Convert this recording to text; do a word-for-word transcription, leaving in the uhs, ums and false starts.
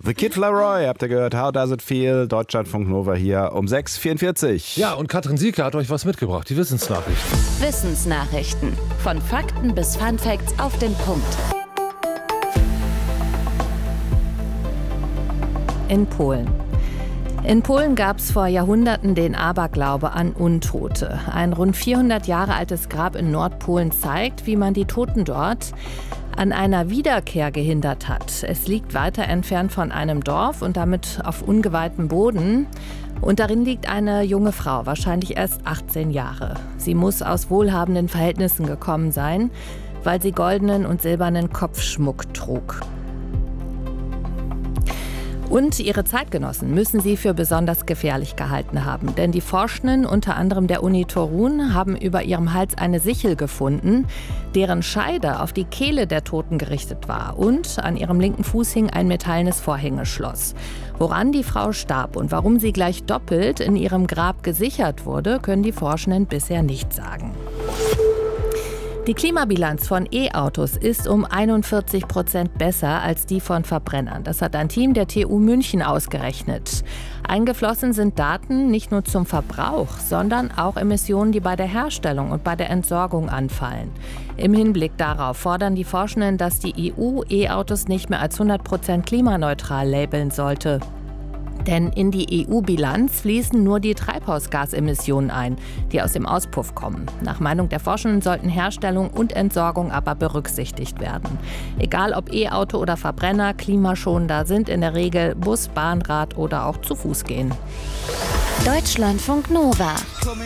The Kid Laroi, habt ihr gehört? How does it feel? Deutschlandfunk Nova hier um sechs Uhr vierundvierzig. Ja, und Katrin Sieke hat euch was mitgebracht, die Wissensnachrichten. Wissensnachrichten. Von Fakten bis Funfacts auf den Punkt. In Polen. In Polen gab es vor Jahrhunderten den Aberglaube an Untote. Ein rund vierhundert Jahre altes Grab in Nordpolen zeigt, wie man die Toten dort an einer Wiederkehr gehindert hat. Es liegt weiter entfernt von einem Dorf und damit auf ungeweihtem Boden. Und darin liegt eine junge Frau, wahrscheinlich erst achtzehn Jahre. Sie muss aus wohlhabenden Verhältnissen gekommen sein, weil sie goldenen und silbernen Kopfschmuck trug. Und ihre Zeitgenossen müssen sie für besonders gefährlich gehalten haben. Denn die Forschenden, unter anderem der Uni Torun, haben über ihrem Hals eine Sichel gefunden, deren Scheide auf die Kehle der Toten gerichtet war. Und an ihrem linken Fuß hing ein metallenes Vorhängeschloss. Woran die Frau starb und warum sie gleich doppelt in ihrem Grab gesichert wurde, können die Forschenden bisher nicht sagen. Die Klimabilanz von E-Autos ist um einundvierzig Prozent besser als die von Verbrennern. Das hat ein Team der T U München ausgerechnet. Eingeflossen sind Daten nicht nur zum Verbrauch, sondern auch Emissionen, die bei der Herstellung und bei der Entsorgung anfallen. Im Hinblick darauf fordern die Forschenden, dass die E U E-Autos nicht mehr als hundert Prozent klimaneutral labeln sollte. Denn in die E U-Bilanz fließen nur die Treibhausgasemissionen ein, die aus dem Auspuff kommen. Nach Meinung der Forschenden sollten Herstellung und Entsorgung aber berücksichtigt werden. Egal ob E-Auto oder Verbrenner, klimaschonender sind in der Regel Bus, Bahn, Rad oder auch zu Fuß gehen. Deutschlandfunk Nova.